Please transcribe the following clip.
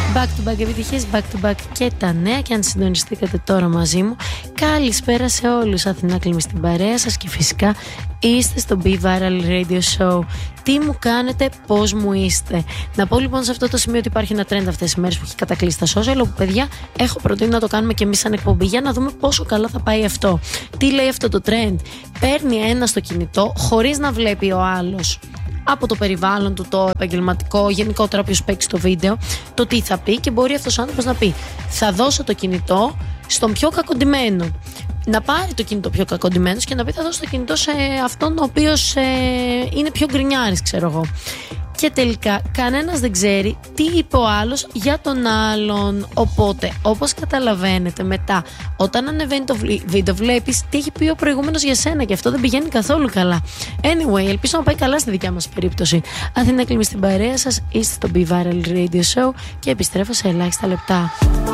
Back to back επιτυχίες, back to back και τα νέα. Και αν συντονιστήκατε τώρα μαζί μου, καλησπέρα σε όλους. Αθηνά Κλίμη στην παρέα σας και φυσικά είστε στο Be Viral Radio Show. Τι μου κάνετε, πώς μου είστε? Να πω λοιπόν σε αυτό το σημείο ότι υπάρχει ένα trend αυτές τις μέρες που έχει κατακλείσει τα social, όπου παιδιά έχω προτείνει να το κάνουμε και εμείς σαν εκπομπή για να δούμε πόσο καλά θα πάει αυτό. Τι λέει αυτό το trend? Παίρνει ένα στο κινητό χωρίς να βλέπει ο άλλος από το περιβάλλον του, το επαγγελματικό, γενικότερα όποιος παίξει το βίντεο, το τι θα πει, και μπορεί αυτός ο άνθρωπος να πει: θα δώσω το κινητό στον πιο κακοντημένο. Να πάρει το κινητό πιο κακοντημένος και να πει: θα δώσω το κινητό σε αυτόν ο οποίος είναι πιο γκρινιάρης, ξέρω εγώ. Και τελικά κανένας δεν ξέρει τι είπε ο άλλος για τον άλλον. Οπότε, όπως καταλαβαίνετε, μετά όταν ανεβαίνει το βίντεο, βλέπεις τι έχει πει ο προηγούμενος για σένα, και αυτό δεν πηγαίνει καθόλου καλά. Anyway, ελπίζω να πάει καλά στη δικιά μας περίπτωση. Αθηνά Κλίμη στην παρέα σας, είστε στο Be Viral Radio Show και επιστρέφω σε ελάχιστα λεπτά.